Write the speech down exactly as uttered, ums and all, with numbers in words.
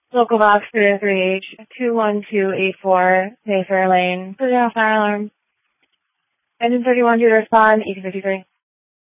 Local box three oh three H, two one two eight four, Mayfair Lane. Put it on fire alarm. Engine thirty-one due to respond, E T fifty-three.